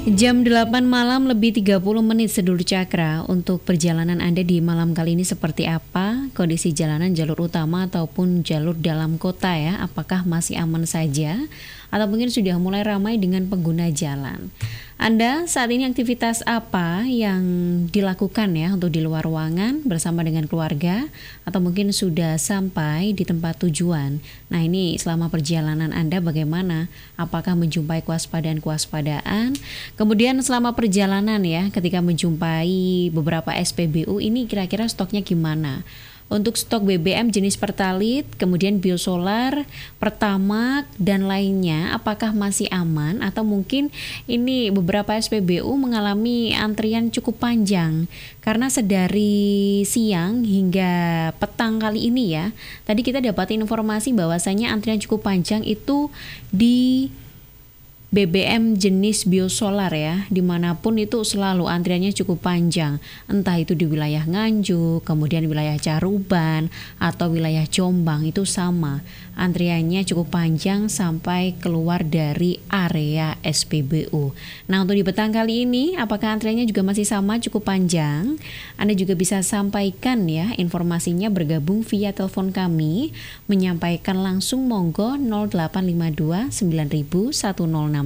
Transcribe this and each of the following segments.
Jam 8 malam lebih 30 menit Sedur Cakra. Untuk perjalanan Anda di malam kali ini seperti apa? Kondisi jalanan jalur utama ataupun jalur dalam kota ya, apakah masih aman saja? Atau mungkin sudah mulai ramai dengan pengguna jalan? Anda saat ini aktivitas apa yang dilakukan ya untuk di luar ruangan bersama dengan keluarga? Atau mungkin sudah sampai di tempat tujuan? Nah ini selama perjalanan Anda bagaimana? Apakah menjumpai kewaspadaan-kewaspadaan? Kemudian selama perjalanan ya, ketika menjumpai beberapa SPBU ini kira-kira stoknya gimana? Untuk stok BBM jenis Pertalite, kemudian biosolar, Pertamax, dan lainnya, apakah masih aman? Atau mungkin ini beberapa SPBU mengalami antrian cukup panjang? Karena sedari siang hingga petang kali ini ya, tadi kita dapat informasi bahwasanya antrian cukup panjang itu di BBM jenis biosolar ya, dimanapun itu selalu antriannya cukup panjang, entah itu di wilayah Nganjuk, kemudian wilayah Caruban, atau wilayah Jombang itu sama, antriannya cukup panjang sampai keluar dari area SPBU. Nah untuk di petang kali ini, apakah antriannya juga masih sama cukup panjang? Anda juga bisa sampaikan ya informasinya bergabung via telepon kami, menyampaikan langsung monggo 0852 9000 1061.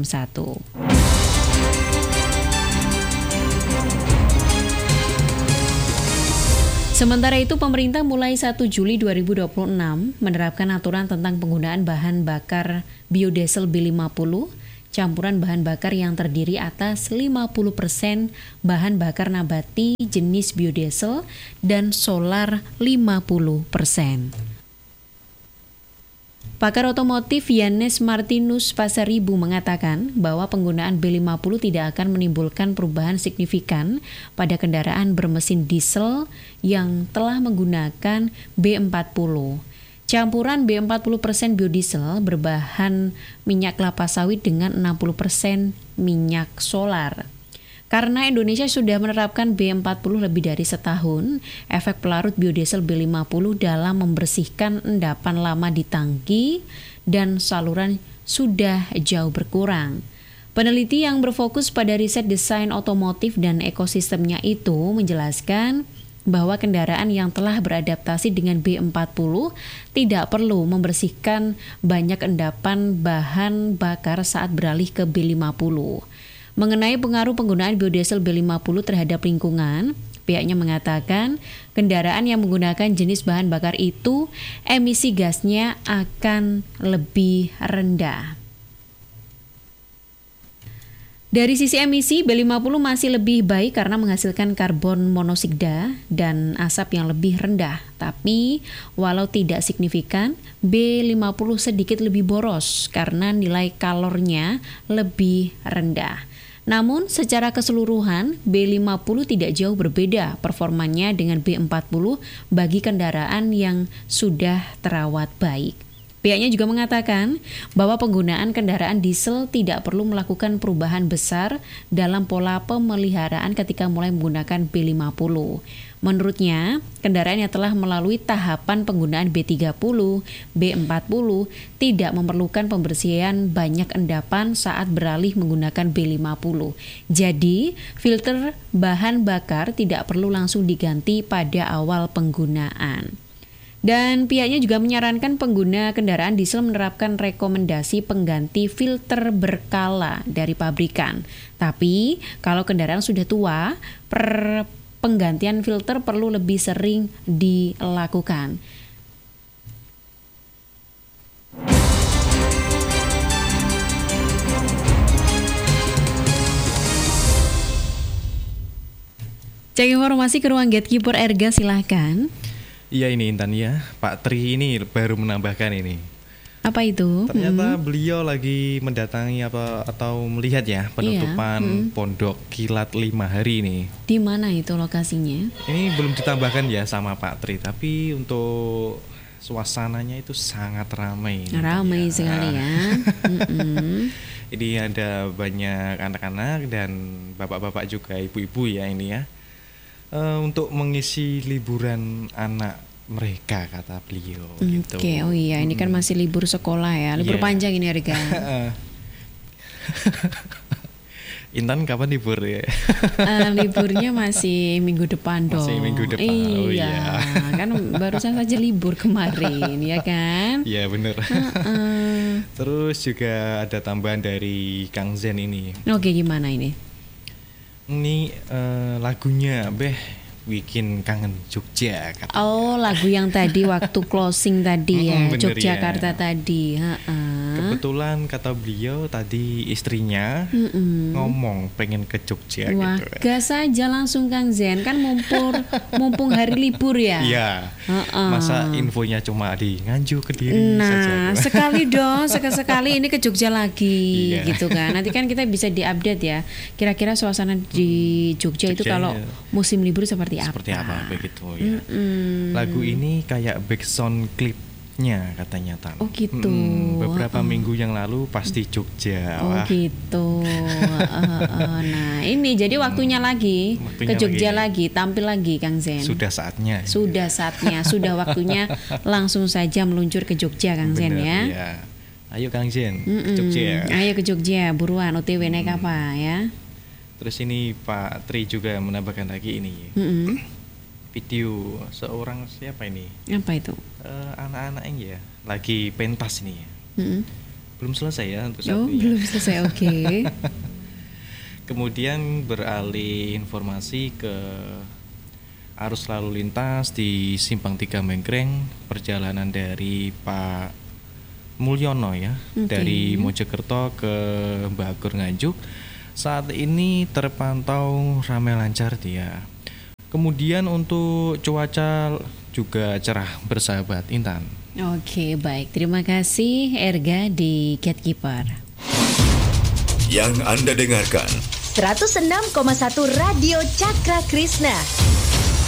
Sementara itu, pemerintah mulai 1 Juli 2026 menerapkan aturan tentang penggunaan bahan bakar biodiesel B50, campuran bahan bakar yang terdiri atas 50% bahan bakar nabati jenis biodiesel dan solar 50%. Pakar otomotif Yanes Martinus Pasaribu mengatakan bahwa penggunaan B50 tidak akan menimbulkan perubahan signifikan pada kendaraan bermesin diesel yang telah menggunakan B40. Campuran B40% biodiesel berbahan minyak kelapa sawit dengan 60% minyak solar. Karena Indonesia sudah menerapkan B40 lebih dari setahun, efek pelarut biodiesel B50 dalam membersihkan endapan lama di tangki dan saluran sudah jauh berkurang. Peneliti yang berfokus pada riset desain otomotif dan ekosistemnya itu menjelaskan bahwa kendaraan yang telah beradaptasi dengan B40 tidak perlu membersihkan banyak endapan bahan bakar saat beralih ke B50. Mengenai pengaruh penggunaan biodiesel B50 terhadap lingkungan, pihaknya mengatakan kendaraan yang menggunakan jenis bahan bakar itu emisi gasnya akan lebih rendah. Dari sisi emisi, B50 masih lebih baik karena menghasilkan karbon monoksida dan asap yang lebih rendah. Tapi, walau tidak signifikan, B50 sedikit lebih boros karena nilai kalornya lebih rendah. Namun, secara keseluruhan, B50 tidak jauh berbeda performanya dengan B40 bagi kendaraan yang sudah terawat baik. Pihaknya juga mengatakan bahwa penggunaan kendaraan diesel tidak perlu melakukan perubahan besar dalam pola pemeliharaan ketika mulai menggunakan B50. Menurutnya, kendaraan yang telah melalui tahapan penggunaan B30, B40 tidak memerlukan pembersihan banyak endapan saat beralih menggunakan B50. Jadi, filter bahan bakar tidak perlu langsung diganti pada awal penggunaan. Dan pihaknya juga menyarankan pengguna kendaraan diesel menerapkan rekomendasi pengganti filter berkala dari pabrikan. Tapi, kalau kendaraan sudah tua, penggantian filter perlu lebih sering dilakukan. Cek informasi ke ruang gatekeeper Erga, silahkan. Iya ini Intan ya, Pak Tri ini baru menambahkan ini. Apa itu? Ternyata beliau lagi mendatangi atau melihat ya penutupan Pondok Kilat 5 hari ini. Di mana itu lokasinya? Ini belum ditambahkan ya sama Pak Tri, tapi untuk suasananya itu sangat ramai. Ramai sekali ya. Ini ada banyak anak-anak dan bapak-bapak juga, ibu-ibu ya ini ya. Untuk mengisi liburan anak mereka, kata beliau gitu. Oke, oh iya, ini kan masih libur sekolah ya, libur panjang ini Rega. Intan kapan libur ya? Liburnya masih minggu depan dong. Masih minggu depan. Iya, Oh iya. kan barusan saja libur kemarin, ya kan? Iya bener. Terus juga ada tambahan dari Kang Zen ini. Oke, gimana ini? Ini lagunya bikin kangen Jogja katanya. Oh, lagu yang tadi waktu closing tadi ya, Bener Yogyakarta ya. tadi. Kebetulan kata beliau tadi istrinya ngomong pengen ke Jogja Wah, gitu. gas aja langsung Kang Zen, kan mumpung hari libur ya. Iya. Masa infonya cuma di Nganjuk Kediri Nah, saja. sekali dong, sekali ini ke Jogja lagi, Iya. gitu kan. Nanti kan kita bisa diupdate ya. Kira-kira suasana di Jogja itu Jogja kalau ya. musim libur seperti apa begitu ya. Lagu ini kayak background klipnya katanya Tan. Oh gitu. Beberapa minggu yang lalu pasti Jogja. Oh Wah, gitu. Nah, ini jadi waktunya lagi ke Waktunya Jogja lagi. lagi, tampil lagi Kang Zen. sudah saatnya. Sudah saatnya, sudah waktunya langsung saja meluncur ke Jogja Kang Zen Bener, ya. iya. Ayo Kang Zen, ke Jogja. Ayo ke Jogja, buruan OTW naik apa ya? Terus ini Pak Tri juga menambahkan lagi ini video seorang siapa ini? Apa itu? Anak-anak ini ya, lagi pentas ini. Mm-mm. Belum selesai ya untuk Oh, satu ya. belum selesai, oke. Kemudian beralih informasi ke arus lalu lintas di Simpang 3 Mengkreng, perjalanan dari Pak Mulyono ya, Oke. dari Mojokerto ke Bagur Nganjuk. Saat ini terpantau ramai lancar dia. Kemudian untuk cuaca juga cerah bersahabat Intan. Oke, baik. Terima kasih Erga di Gatekeeper. Yang Anda dengarkan 106,1 Radio Cakra Krishna.